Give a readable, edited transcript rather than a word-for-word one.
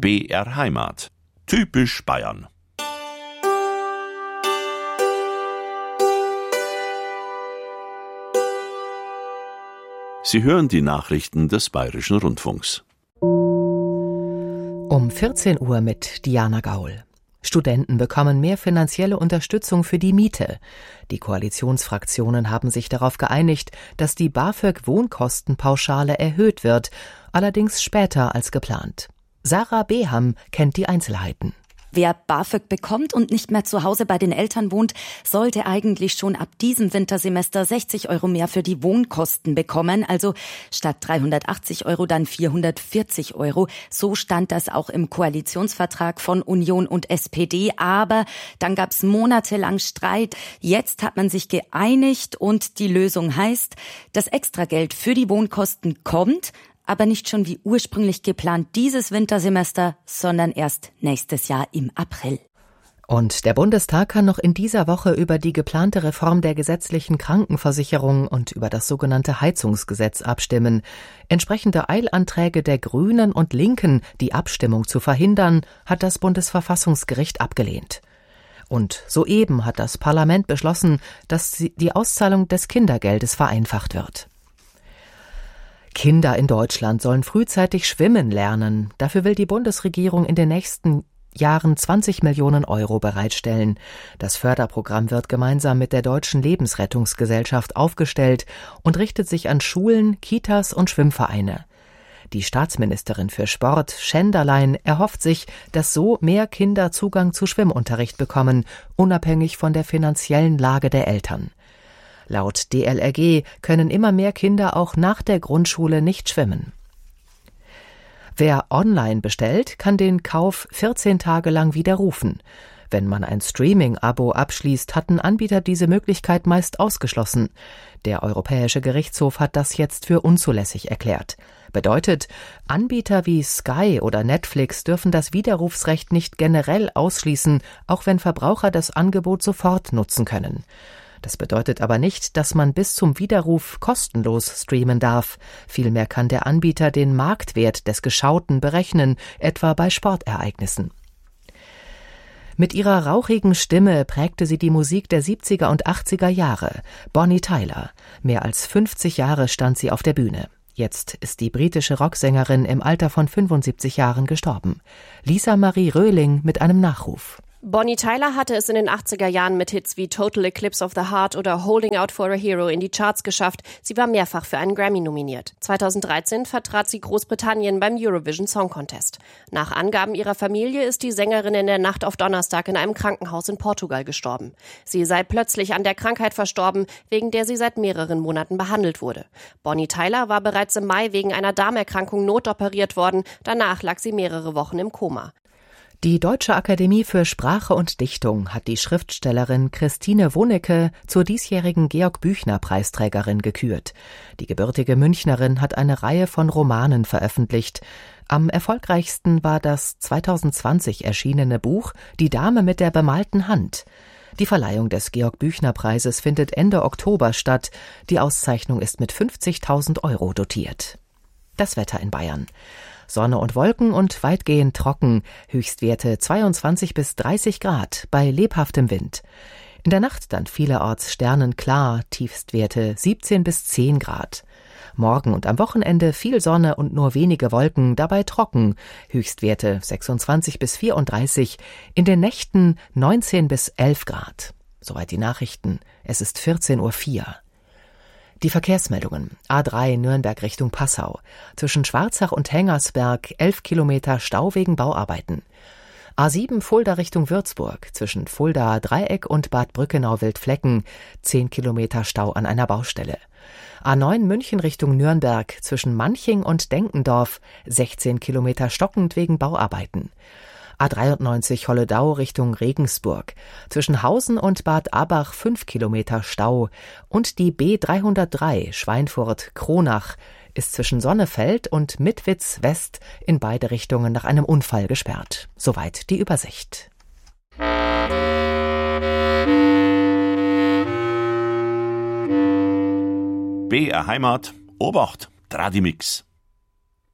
BR Heimat. Typisch Bayern. Sie hören die Nachrichten des Bayerischen Rundfunks. Um 14 Uhr mit Diana Gaul. Studenten bekommen mehr finanzielle Unterstützung für die Miete. Die Koalitionsfraktionen haben sich darauf geeinigt, dass die BAföG-Wohnkostenpauschale erhöht wird, allerdings später als geplant. Sarah Beham kennt die Einzelheiten. Wer BAföG bekommt und nicht mehr zu Hause bei den Eltern wohnt, sollte eigentlich schon ab diesem Wintersemester 60 € mehr für die Wohnkosten bekommen. Also statt 380 € dann 440 €. So stand das auch im Koalitionsvertrag von Union und SPD. Aber dann gab es monatelang Streit. Jetzt hat man sich geeinigt und die Lösung heißt, das Extrageld für die Wohnkosten kommt, aber nicht schon wie ursprünglich geplant dieses Wintersemester, sondern erst nächstes Jahr im April. Und der Bundestag kann noch in dieser Woche über die geplante Reform der gesetzlichen Krankenversicherung und über das sogenannte Heizungsgesetz abstimmen. Entsprechende Eilanträge der Grünen und Linken, die Abstimmung zu verhindern, hat das Bundesverfassungsgericht abgelehnt. Und soeben hat das Parlament beschlossen, dass die Auszahlung des Kindergeldes vereinfacht wird. Kinder in Deutschland sollen frühzeitig schwimmen lernen. Dafür will die Bundesregierung in den nächsten Jahren 20 Millionen € bereitstellen. Das Förderprogramm wird gemeinsam mit der Deutschen Lebensrettungsgesellschaft aufgestellt und richtet sich an Schulen, Kitas und Schwimmvereine. Die Staatsministerin für Sport, Schenderlein, erhofft sich, dass so mehr Kinder Zugang zu Schwimmunterricht bekommen, unabhängig von der finanziellen Lage der Eltern. Laut DLRG können immer mehr Kinder auch nach der Grundschule nicht schwimmen. Wer online bestellt, kann den Kauf 14 Tage lang widerrufen. Wenn man ein Streaming-Abo abschließt, hatten Anbieter diese Möglichkeit meist ausgeschlossen. Der Europäische Gerichtshof hat das jetzt für unzulässig erklärt. Bedeutet, Anbieter wie Sky oder Netflix dürfen das Widerrufsrecht nicht generell ausschließen, auch wenn Verbraucher das Angebot sofort nutzen können. Das bedeutet aber nicht, dass man bis zum Widerruf kostenlos streamen darf. Vielmehr kann der Anbieter den Marktwert des Geschauten berechnen, etwa bei Sportereignissen. Mit ihrer rauchigen Stimme prägte sie die Musik der 70er und 80er Jahre. Bonnie Tyler. Mehr als 50 Jahre stand sie auf der Bühne. Jetzt ist die britische Rocksängerin im Alter von 75 Jahren gestorben. Lisa Marie Röhling mit einem Nachruf. Bonnie Tyler hatte es in den 80er Jahren mit Hits wie Total Eclipse of the Heart oder Holding Out for a Hero in die Charts geschafft. Sie war mehrfach für einen Grammy nominiert. 2013 vertrat sie Großbritannien beim Eurovision Song Contest. Nach Angaben ihrer Familie ist die Sängerin in der Nacht auf Donnerstag in einem Krankenhaus in Portugal gestorben. Sie sei plötzlich an der Krankheit verstorben, wegen der sie seit mehreren Monaten behandelt wurde. Bonnie Tyler war bereits im Mai wegen einer Darmerkrankung notoperiert worden. Danach lag sie mehrere Wochen im Koma. Die Deutsche Akademie für Sprache und Dichtung hat die Schriftstellerin Christine Wonecke zur diesjährigen Georg-Büchner-Preisträgerin gekürt. Die gebürtige Münchnerin hat eine Reihe von Romanen veröffentlicht. Am erfolgreichsten war das 2020 erschienene Buch »Die Dame mit der bemalten Hand«. Die Verleihung des Georg-Büchner-Preises findet Ende Oktober statt. Die Auszeichnung ist mit 50.000 € dotiert. Das Wetter in Bayern. Sonne und Wolken und weitgehend trocken, Höchstwerte 22 bis 30 Grad bei lebhaftem Wind. In der Nacht dann vielerorts sternenklar, Tiefstwerte 17 bis 10 Grad. Morgen und am Wochenende viel Sonne und nur wenige Wolken, dabei trocken, Höchstwerte 26 bis 34, in den Nächten 19 bis 11 Grad. Soweit die Nachrichten, es ist 14:04 Uhr. Die Verkehrsmeldungen. A3 Nürnberg Richtung Passau. Zwischen Schwarzach und Hengersberg 11 Kilometer Stau wegen Bauarbeiten. A7 Fulda Richtung Würzburg. Zwischen Fulda Dreieck und Bad Brückenau-Wildflecken 10 Kilometer Stau an einer Baustelle. A9 München Richtung Nürnberg. Zwischen Manching und Denkendorf 16 Kilometer stockend wegen Bauarbeiten. A93 Holledau Richtung Regensburg. Zwischen Hausen und Bad Abach 5 Kilometer Stau. Und die B303 Schweinfurt-Kronach ist zwischen Sonnefeld und Mitwitz West in beide Richtungen nach einem Unfall gesperrt. Soweit die Übersicht. BR Heimat, Obacht, Tradimix.